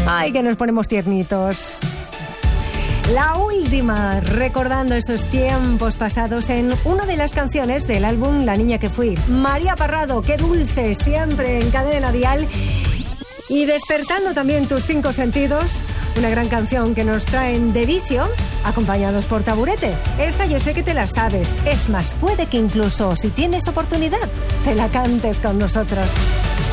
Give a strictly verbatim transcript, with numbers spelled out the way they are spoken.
Ay, que nos ponemos tiernitos. La última, recordando esos tiempos pasados en una de las canciones del álbum La niña que fui. María Parrado, qué dulce, siempre en Cadena Dial. Y despertando también tus cinco sentidos, una gran canción que nos traen de vicio, acompañados por Taburete. Esta yo sé que te la sabes. Es más, puede que incluso, si tienes oportunidad, te la cantes con nosotros.